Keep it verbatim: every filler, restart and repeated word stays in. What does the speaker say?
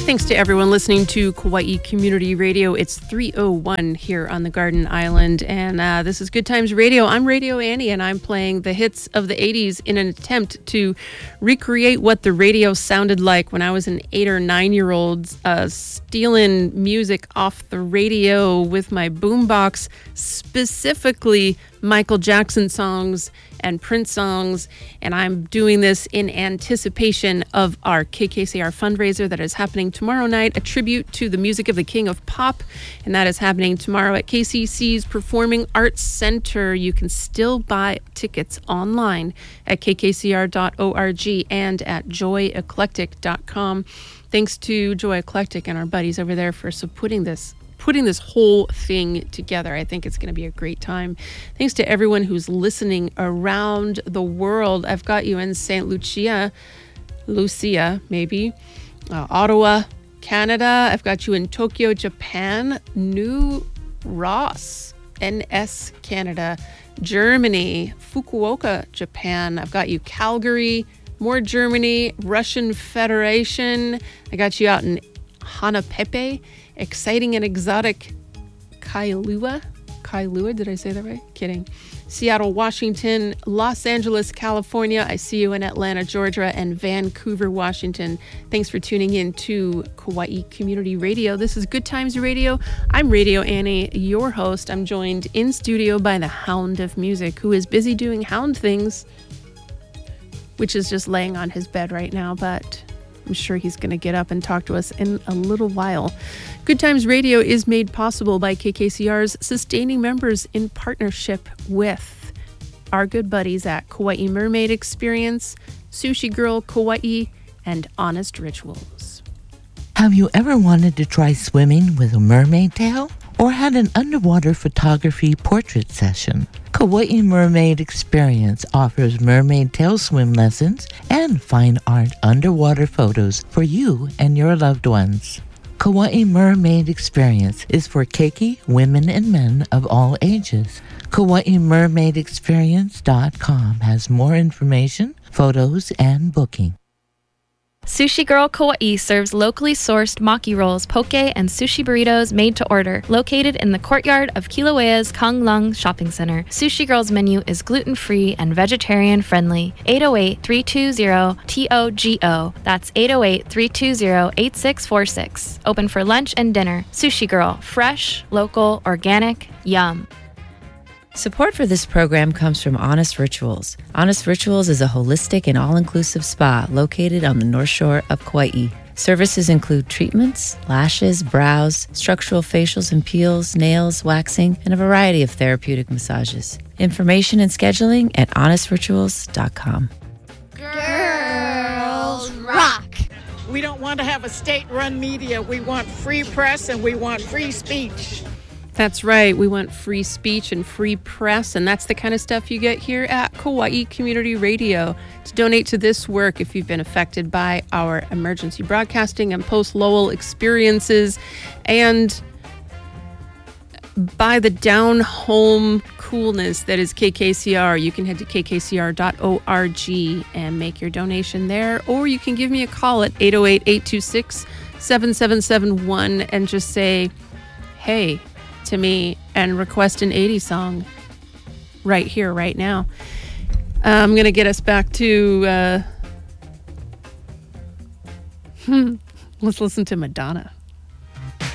Thanks to everyone listening to Kauai Community Radio. It's three oh one here on the Garden Island, and uh, this is Good Times Radio. I'm Radio Annie, and I'm playing the hits of the eighties in an attempt to recreate what the radio sounded like when I was an eight or nine-year-old, uh, stealing music off the radio with my boombox, specifically Michael Jackson songs and Prince songs, and I'm doing this in anticipation of our K K C R fundraiser that is happening tomorrow night, a tribute to the music of the King of Pop, and that is happening tomorrow at K C C's Performing Arts Center. You can still buy tickets online at k k c r dot org and at joy eclectic dot com. Thanks to Joy Eclectic and our buddies over there for supporting this putting this whole thing together. I think it's going to be a great time. Thanks to everyone who's listening around the world. I've got you in Saint Lucia, Lucia, maybe, uh, Ottawa, Canada. I've got you in Tokyo, Japan, New Ross, N S, Canada, Germany, Fukuoka, Japan. I've got you Calgary, more Germany, Russian Federation. I got you out in Hanapepe, exciting and exotic Kailua. Kailua, did I say that right? Kidding. Seattle, Washington, Los Angeles, California. I see you in Atlanta, Georgia, and Vancouver, Washington. Thanks for tuning in to Kauai Community Radio. This is Good Times Radio. I'm Radio Annie, your host. I'm joined in studio by the Hound of Music, who is busy doing hound things, which is just laying on his bed right now, but I'm sure he's going to get up and talk to us in a little while. Good Times Radio is made possible by K K C R's sustaining members in partnership with our good buddies at Kauai Mermaid Experience, Sushi Girl Kauai, and Honest Rituals. Have you ever wanted to try swimming with a mermaid tail? Or had an underwater photography portrait session? Kauai Mermaid Experience offers mermaid tail swim lessons and fine art underwater photos for you and your loved ones. Kauai Mermaid Experience is for keiki, women and men of all ages. Kauai Mermaid Experience dot com has more information, photos, and booking. Sushi Girl Kauai serves locally sourced maki rolls, poke, and sushi burritos made to order, located in the courtyard of Kilauea's Konglung Shopping Center. Sushi Girl's menu is gluten-free and vegetarian-friendly. eight oh eight, three two zero, T O G O. That's eight oh eight, three two zero, eight six four six. Open for lunch and dinner. Sushi Girl. Fresh, local, organic, yum. Support for this program comes from Honest Rituals. Honest Rituals is a holistic and all-inclusive spa located on the North Shore of Kauai. Services include treatments, lashes, brows, structural facials and peels, nails, waxing, and a variety of therapeutic massages. Information and scheduling at honest rituals dot com. Girls rock! We don't want to have a state-run media. We want free press and we want free speech. That's right. We want free speech and free press, and that's the kind of stuff you get here at Kauai Community Radio. To donate to this work, if you've been affected by our emergency broadcasting and post-Lowell experiences, and by the down-home coolness that is K K C R, you can head to k k c r dot org and make your donation there, or you can give me a call at eight oh eight, eight two six, seven seven seven one and just say, hey, to me, and request an eighties song right here, right now. Uh, I'm going to get us back to, uh, let's listen to Madonna.